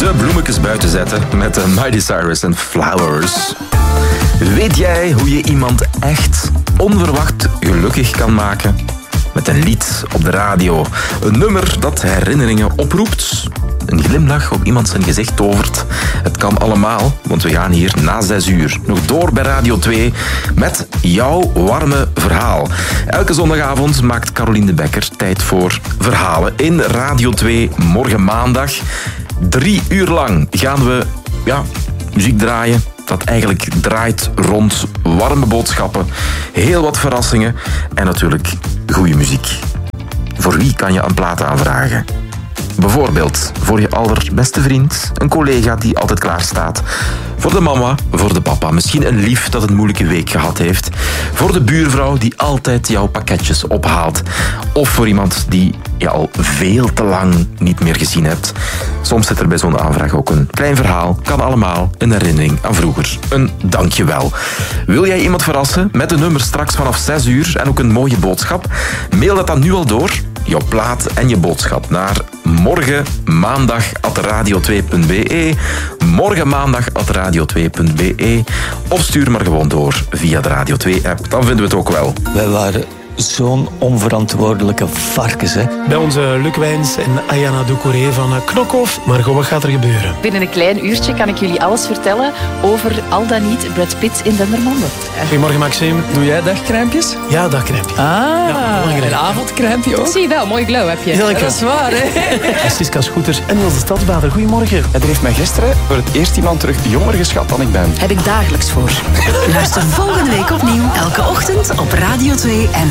de bloemetjes buiten zetten met Miley Cyrus en Flowers. Weet jij hoe je iemand echt onverwacht gelukkig kan maken? Met een lied op de radio. Een nummer dat herinneringen oproept. Een glimlach op iemand zijn gezicht tovert. Het kan allemaal, want we gaan hier na 6 uur nog door bij Radio 2 met jouw warme verhaal. Elke zondagavond maakt Caroline de Bekker tijd voor verhalen in Radio 2 morgen maandag. 3 uur lang gaan we muziek draaien dat eigenlijk draait rond warme boodschappen, heel wat verrassingen en natuurlijk goede muziek. Voor wie kan je een plaat aanvragen? Bijvoorbeeld voor je allerbeste vriend, een collega die altijd klaar staat. Voor de mama, voor de papa, misschien een lief dat een moeilijke week gehad heeft. Voor de buurvrouw die altijd jouw pakketjes ophaalt. Of voor iemand die je al veel te lang niet meer gezien hebt. Soms zit er bij zo'n aanvraag ook een klein verhaal. Kan allemaal een herinnering aan vroeger. Een dankjewel. Wil jij iemand verrassen met een nummer straks vanaf 6 uur en ook een mooie boodschap? Mail dat dan nu al door. Jouw plaat en je boodschap naar morgenmaandag@radio2.be, morgenmaandag@radio2.be of stuur maar gewoon door via de Radio 2-app. Dan vinden we het ook wel. Wij waren zo'n onverantwoordelijke varkens, hè. Bij onze Luc Wijns en Ayana Doucouré van Knokhof. Margot, wat gaat er gebeuren? Binnen een klein uurtje kan ik jullie alles vertellen over al dan niet Brad Pitt in Dendermonde. Goedemorgen, Maxime. Doe jij dagcrèmpjes? Ja, dagcrèmpje. Een avondcrèmpje ook? Zie je wel, mooi glow heb je. Heel lekker. Dat is waar, hè? Siska Scooters en Niels de Stadsbader. Goedemorgen. Er heeft mij gisteren voor het eerst iemand terug jonger geschat dan ik ben. Heb ik dagelijks voor. Luister volgende week opnieuw, elke ochtend op Radio 2 en